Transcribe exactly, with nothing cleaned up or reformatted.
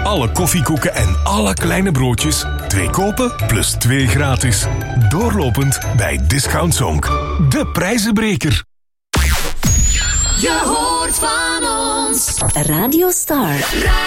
alle koffiekoeken en alle kleine broodjes. Twee kopen plus twee gratis. Doorlopend bij Discount Zonk. De prijzenbreker. Je hoort van ons. Radio Star.